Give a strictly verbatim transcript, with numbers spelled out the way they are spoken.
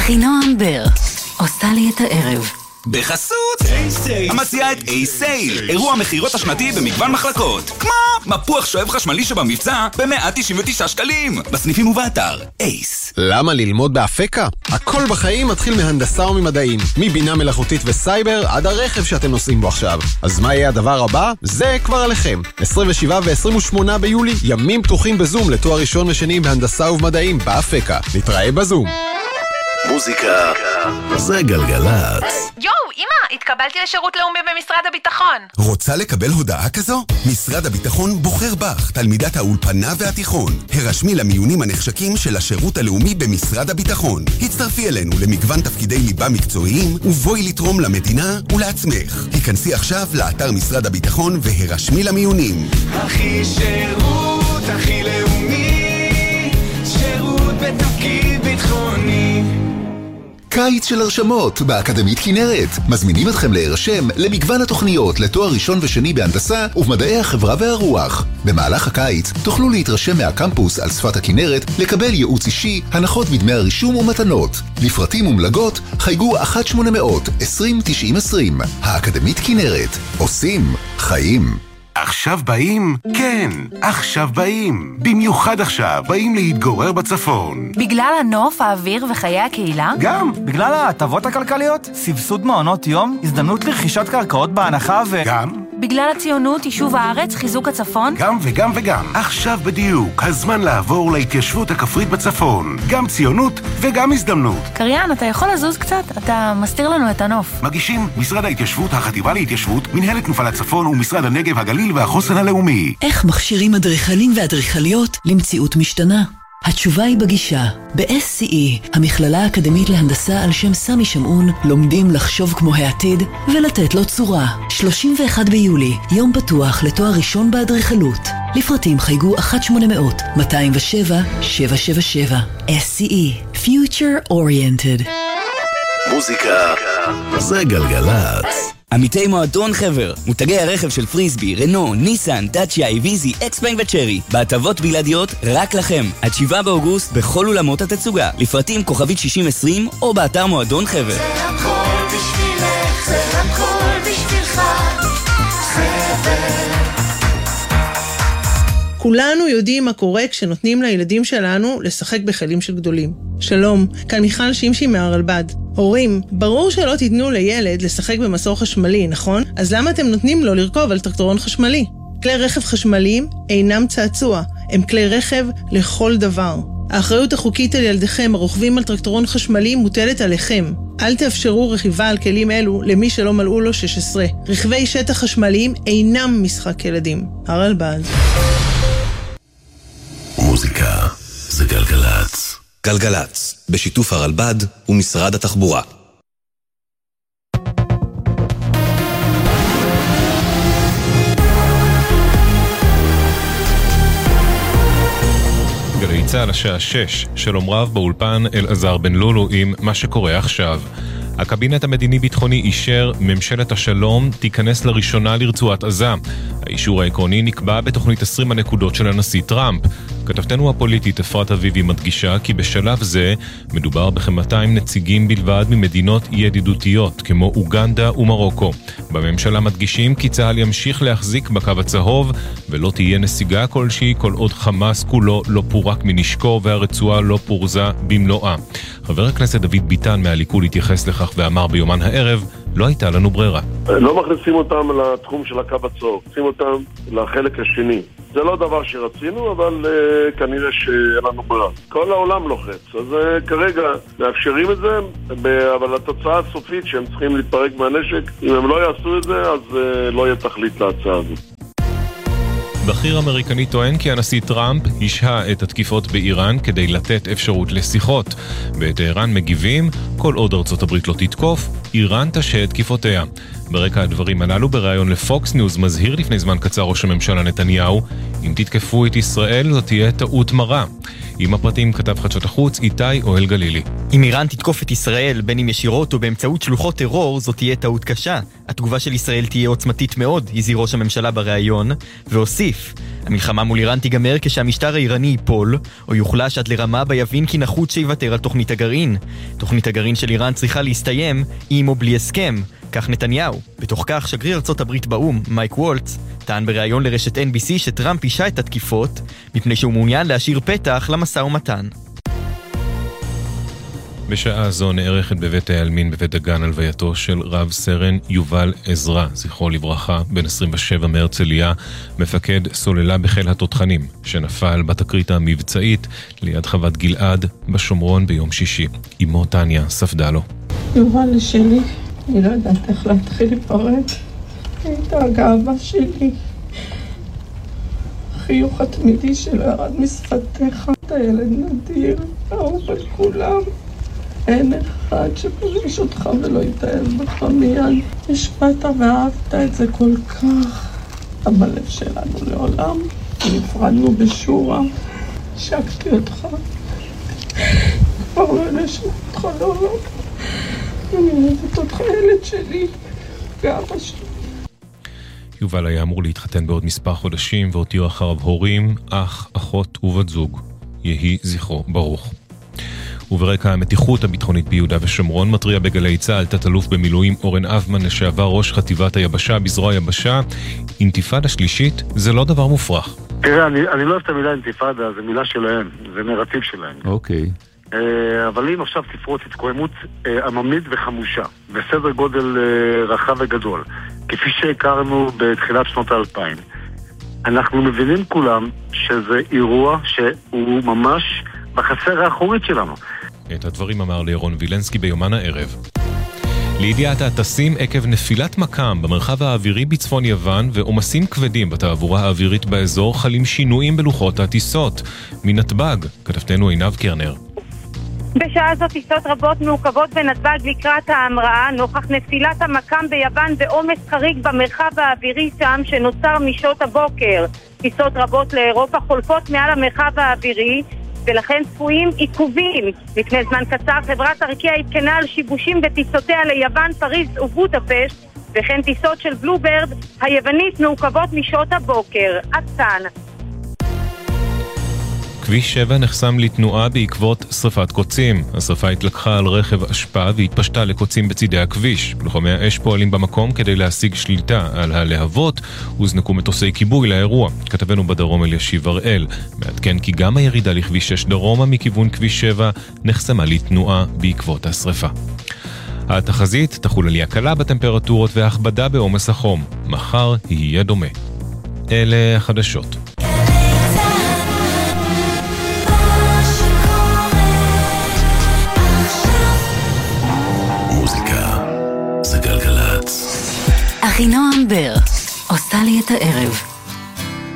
אחינועם בר עושה לי את הערב בחסות המציעה את A-Sale, אירוע מחירות השנתי במגוון מחלקות, כמו מפוח שואב חשמלי שבמבצע ב-מאה תשעים ותשעה שקלים בסניפים ובאתר אייס. למה ללמוד באפקה? הכל בחיים מתחיל מהנדסה וממדעים, מבינה מלאכותית וסייבר עד הרכב שאתם נוסעים בו עכשיו. אז מה יהיה הדבר הבא? זה כבר עליכם. עשרים ושבעה ו-עשרים ושמונה ביולי, ימים פתוחים בזום לתואר ראשון ושני בהנדסה ובמדעים באפקה. נתראה בזום. מוזיקה זה גלגלת. יואו, אמא, התקבלתי לשירות לאומי במשרד הביטחון. רוצה לקבל הודעה כזו? משרד הביטחון בוחר בך, תלמידת האולפנה והתיכון. הרשמי למיונים הנחשקים של השירות הלאומי במשרד הביטחון. הצטרפי אלינו למגוון תפקידי ליבה מקצועיים ובואי לתרום למדינה ולעצמך. היכנסי עכשיו לאתר משרד הביטחון והרשמי למיונים. הכי שירות, הכי לאומי, שירות בתפקיד ביטחוני. קיץ של הרשמות באקדמית כנרת. מזמינים אתכם להירשם למגוון התוכניות לתואר ראשון ושני בהנדסה ובמדעי החברה והרוח. במהלך הקיץ תוכלו להתרשם מהקמפוס על שפת הכנרת, לקבל ייעוץ אישי, הנחות בדמי הרישום ומתנות. לפרטים ומלגות חייגו אחת שמונה מאות עשרים תשעים עשרים. האקדמית כנרת. עושים חיים. עכשיו באים? כן, עכשיו באים. במיוחד עכשיו באים להתגורר בצפון. בגלל הנוף, האוויר וחיי הקהילה? גם, בגלל ההטבות הכלכליות, סבסוד מעונות יום, הזדמנות לרכישת קרקעות בהנחה ו... גם. בגלל הציונות, יישוב הארץ, חיזוק הצפון? גם וגם וגם. עכשיו בדיוק, הזמן לעבור להתיישבות הכפרית בצפון. גם ציונות וגם הזדמנות. קריין, אתה יכול לזוז קצת? אתה מסתיר לנו את הנוף. מגישים משרד ההתיישבות, החטיבה להתיישבות, מנהלת תנופה לצפון ומשרד הנגב, הגליל והחוסן הלאומי. איך מכשירים אדריכלים ואדריכליות למציאות משתנה? התשובה היא בגישה. ב-אס סי אי, המכללה האקדמית להנדסה על שם סמי שמעון, לומדים לחשוב כמו העתיד ולתת לו צורה. שלושים ואחד ביולי, יום פתוח לתואר ראשון באדריכלות. לפרטים חייגו אחת שמונה מאות מאתיים ושבע שבע שבע שבע. אס סי אי, Future Oriented. מוזיקה זה גלגלת. עמיתי מועדון חבר, מותגי הרכב של פריסבי, רנו, ניסן, דאצ'יה, איביזי, אקספנג וצ'רי, בהטבות בלעדיות רק לכם. עד שבעה באוגוסט בכל אולמות התצוגה. לפרטים כוכבית שישים עשרים או באתר מועדון חבר. זה הכל בשבילך, זה הכל בשבילך, חבר. כולנו יודעים מה קורה כשנותנים לילדים שלנו לשחק בכלים של גדולים. שלום, כאן מיכל שימשי מהרלב"ד. הורים, ברור שלא תיתנו לילד לשחק במסור חשמלי, נכון? אז למה אתם נותנים לו לרכוב על טרקטורון חשמלי? כלי רכב חשמליים אינם צעצוע, הם כלי רכב לכל דבר. האחריות החוקית על ילדיכם הרוכבים על טרקטורון חשמלי מוטלת עליכם. אל תאפשרו רכיבה על כלים אלו למי שלא מלאו לו שש עשרה. רכבי שטח חשמליים אינם משחק ילדים. הרלב"ד. מוזיקה זה גלגלת. גלגלץ, בשיתוף הרלב"ד ומשרד התחבורה. גלי צהל השעה שש, שלום רב באולפן אלעזר בן לולו עם מה שקורה עכשיו. הקבינט המדיני-ביטחוני אישר ממשלת השלום תיכנס לראשונה לרצועת עזה. האישור העקרוני נקבע בתוכנית עשרים הנקודות של הנשיא טראמפ. כתבתנו הפוליטית אפרת אביבי מדגישה כי בשלב זה מדובר בכ-מאתיים נציגים בלבד ממדינות ידידותיות כמו אוגנדה ומרוקו. בממשלה מדגישים כי צה"ל ימשיך להחזיק בקו הצהוב ולא תהיה נסיגה כלשהי כל עוד חמאס כולו לא פורק מנשקו והרצועה לא פורזה במלואה. חבר הכנסת דוד ביטן מהליכוד התייחס לכך ואמר ביומן הערב, לא הייתה לנו ברירה. לא מכניסים אותם לתחום של הקו הצהוב, מכניסים אותם לחלק השני. זה לא דבר שרצינו, אבל uh, כנראה שאין לנו ברירה. כל העולם לוחץ, אז uh, כרגע מאפשרים את זה, אבל התוצאה הסופית שהם צריכים להתפרק מהנשק, אם הם לא יעשו את זה, אז uh, לא יהיה תכלית להצעה הזאת. בכיר אמריקני טוען כי הנשיא טראמפ השהה את התקיפות באיראן כדי לתת אפשרות לשיחות. בטהרן מגיבים, כל עוד ארצות הברית לא תתקוף, איראן תשהה את תקיפותיה. ברקע הדברים הללו בריאיון לפוקס ניוז מזהיר לפני זמן קצר ראש הממשלה נתניהו, אם תתקפו את ישראל זאת תהיה טעות מרה. עם הפרטים כתב חדשות החוץ איתי אוהל גלילי. אם איראן תתקוף את ישראל, בין אם ישירות או באמצעות שלוחות טרור, זאת תהיה טעות קשה. התגובה של ישראל תהיה עוצמתית מאוד, הזהיר ראש הממשלה בריאיון, והוסיף, המלחמה מול איראן תיגמר כשהמשטר האיראני ייפול, או יוחלש עד לרמה בה יבין כי נחוץ שיוותר על תוכנית הגרעין. תוכנית הגרעין של איראן צריכה להסתיים, עם או בלי הסכם. כך נתניהו. בתוך כך שגריר ארצות הברית באום, מייק וולץ, טען בריאיון לרשת אן בי סי שטראמפ אישה את התקיפות, מפני שהוא מעוניין להשאיר פתח למשא ומתן. בשעה זו נערכת בבית העלמין בבית דגן הלווייתו של רב סרן יובל עזרא, זכרו לברכה, בן עשרים ושבע מהרצליה, מפקד סוללה בחיל התותחנים, שנפל בתקרית המבצעית ליד חוות גלעד בשומרון ביום שישי. אמו טניה ספדה לו. יובל שלי, אני לא יודעת איך להתחיל לפרט. הייתה הגאווה שלי. החיוך התמידי שלו ירד משפתיך. אתה ילד נדיר, אהוב על כולם. אין אחד שפריש אותך ולא יתאהב בך מיד. השפעת ואהבת את זה כל כך. אבל לב שלנו לעולם. נפרדנו בשורה. שקתי אותך. כבר לא נשאר אותך לעולם. אני אוהבת אותך, ילד שלי. ואבא שלי. יובל היה אמור להתחתן בעוד מספר חודשים, והותירו אחריו הורים, אח, אחות ובת זוג. יהי זכרו ברוך. וברקע המתיחות הביטחונית ביהודה ושומרון מטריע בגלי צה"ל תת-אלוף במילואים אורן אבמן, לשעבר ראש חטיבת היבשה בזרוע היבשה. אינתיפאדה שלישית זה לא דבר מופרך. תראה, אני, אני לא אוהב את המילה אינתיפאדה, זה מילה שלהם, זה נרטיב שלהם. אוקיי. Uh, אבל אם עכשיו תפרוץ התקוממות uh, עממית וחמושה, בסדר גודל uh, רחב וגדול, כפי שהכרנו בתחילת שנות האלפיים, אנחנו מבינים כולם שזה אירוע שהוא ממש בחצר האחורית שלנו. את הדברים אמר לירון וילנסקי ביומן הערב. לידיעת הטסים עקב נפילת מקם במרחב האווירי בצפון יוון ועומסים כבדים בתעבורה האווירית באזור, חלים שינויים בלוחות הטיסות. מנתב"ג, כתבתנו עינב קרנר. בשעה זאת טיסות רבות מעוכבות בנתב"ג לקראת ההמראה נוכח נפילת המקם ביוון ועומס חריג במרחב האווירי שם שנוצר משעות הבוקר. טיסות רבות לאירופה חולפות מעל המרחב האווירי ולכן צפויים עיכובים. לפני זמן קצר חברת ארקיע עדכנה על שיבושים בטיסותיה ליוון, פריז ובודפשט, וכן טיסות של בלוברד היוונית מעוכבות משעות הבוקר. עד כאן. כביש שבע נחסם לתנועה בעקבות שריפת קוצים. השריפה התלקחה על רכב אשפה והתפשטה לקוצים בצידי הכביש. לוחמי האש פועלים במקום כדי להשיג שליטה על הלהבות, הוזנקו מטוסי כיבוי לאירוע. כתבנו בדרום אלישיב הראל מעדכן כי גם הירידה לכביש שש דרומה מכיוון כביש שבע נחסמה לתנועה בעקבות השריפה. התחזית תחול עלייה קלה בטמפרטורות והכבדה בעומס החום. מחר יהיה דומה. אלה החדשות. זה גלגלת. אחינועם בר עושה לי את הערב.